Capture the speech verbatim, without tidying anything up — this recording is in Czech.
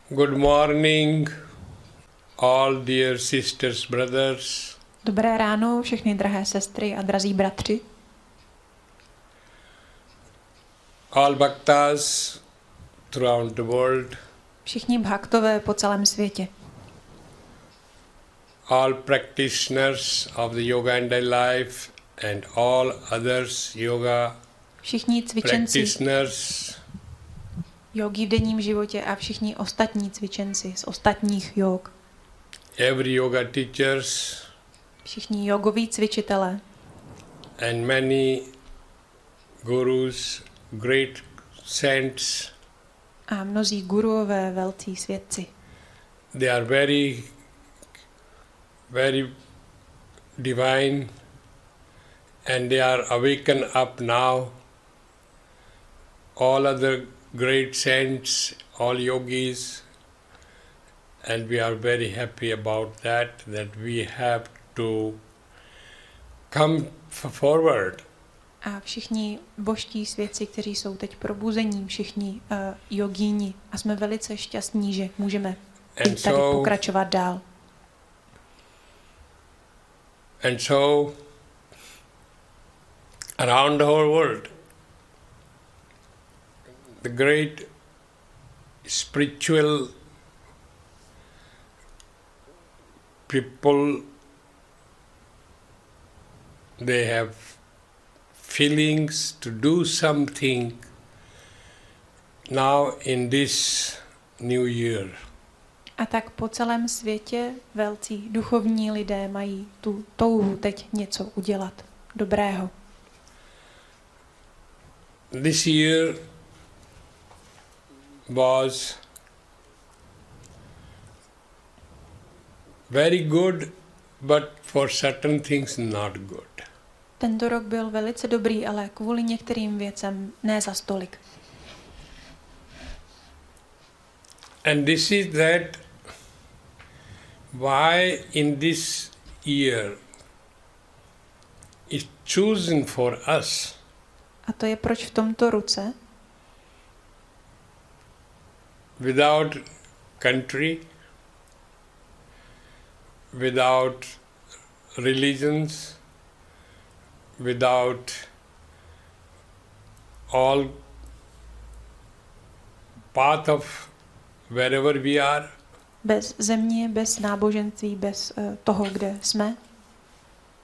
Good morning, all dear sisters, brothers. Dobré ráno, všechny drahé sestry a drazí bratři. All bhaktas throughout the world. Všichni bhaktové po celém světě. All practitioners of the yoga and life and all others yoga Všichni cvičenci practitioners. jogy v denním životě a všichni ostatní cvičenci z ostatních jog. Every yoga teachers. Všichni jogoví cvičitelé. And many gurus, great saints. A mnozí guruové, velcí svědci. They are very, very divine and they are awakened up now. All other great saints, all yogis, and we are very happy about that, that we have to come forward. A všichni božtí svědci, kteří jsou teď probuzení, všichni uh, jogíni. A jsme velice šťastní, že můžeme tady so, pokračovat dál. And so, around the whole world, the great spiritual people, they have feelings to do something now in this new year. A tak po celém světě velcí duchovní lidé mají tu touhu teď něco udělat dobrého. This year was very good, but for certain things not good. Tento rok byl velice dobrý, ale kvůli některým věcem ne za stolik. And this is that why in this year is chosen for us. A to je proč v tomto roce Without country, without religions, without all path of wherever we are, bez země, bez náboženství, bez uh, toho, kde jsme,